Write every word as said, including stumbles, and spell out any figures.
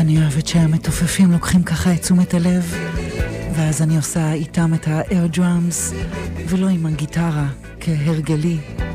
אני אוהבת שהמתופפים לוקחים ככה את תשומת הלב, ואז אני עושה איתם את האר דראמס, ולא עם הגיטרה, כהרגלי.